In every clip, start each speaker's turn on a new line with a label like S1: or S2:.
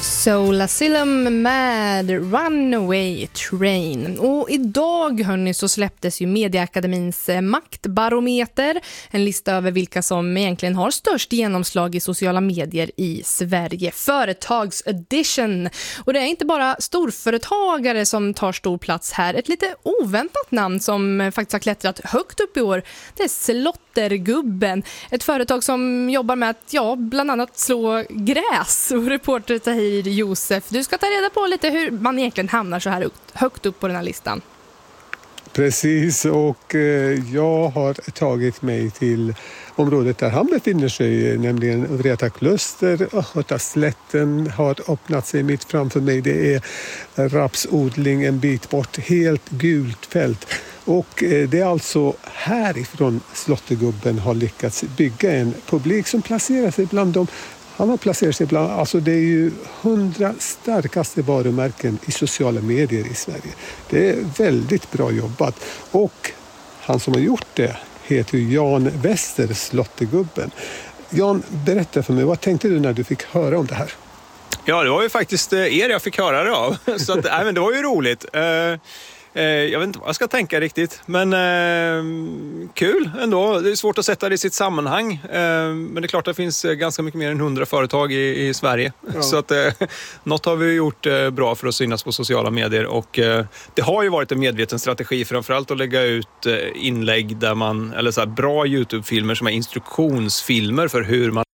S1: Soul Asylum med Runaway Train. Och idag hörni så släpptes ju Mediaakademins maktbarometer, en lista över vilka som egentligen har störst genomslag i sociala medier i Sverige. Företagsedition. Och det är inte bara storföretagare som tar stor plats här. Ett lite oväntat namn som faktiskt har klättrat högt upp i år, det är Slottergubben. Ett företag som jobbar med att bland annat slå gräs. Och reporter Tahir Josef, du ska ta reda på lite hur man egentligen hamnar så här högt upp på den här listan.
S2: Precis, och jag har tagit mig till området där han befinner sig, nämligen Vreta-kluster. Östgötaslätten har öppnat sig mitt framför mig. Det är rapsodling en bit bort, helt gult fält. Och det är alltså härifrån Slottergubben har lyckats bygga en publik som placerar sig bland dem. Han har placerat sig bland, alltså det är ju 100 starkaste varumärken i sociala medier i Sverige. Det är väldigt bra jobbat. Och han som har gjort det heter Jan Wester, Slottergubben. Jan, berätta för mig, vad tänkte du när du fick höra om det här?
S3: Ja, det var ju faktiskt jag fick höra det av. Så att, men det var ju roligt. Jag vet inte vad jag ska tänka riktigt. Men kul ändå. Det är svårt att sätta det i sitt sammanhang. Men det är klart att det finns ganska mycket mer än 100 företag i Sverige. Ja. Så att något har vi gjort bra för att synas på sociala medier. Och det har ju varit en medveten strategi framförallt att lägga ut inlägg där man, eller så här, bra YouTube-filmer som är instruktionsfilmer för hur man...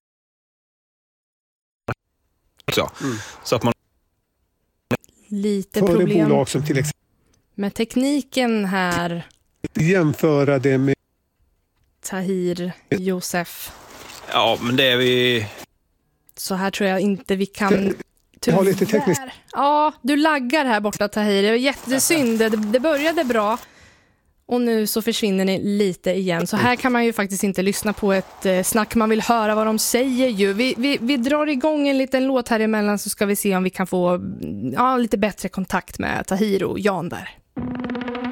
S3: Så att man...
S1: Lite
S2: för
S1: problem
S2: bolag som till exempel
S1: med tekniken här.
S2: Jämföra det med
S1: Tahir Josef.
S3: Ja, men det är vi...
S1: Så här tror jag inte vi kan...
S2: Tyvärr. Har lite tekniskt.
S1: Ja, du laggar här borta, Tahir. Det är jättesynd. Det började bra. Och nu så försvinner ni lite igen. Så här kan man ju faktiskt inte lyssna på ett snack. Man vill höra vad de säger ju. Vi drar igång en liten låt här emellan, så ska vi se om vi kan få lite bättre kontakt med Tahir och Jan där.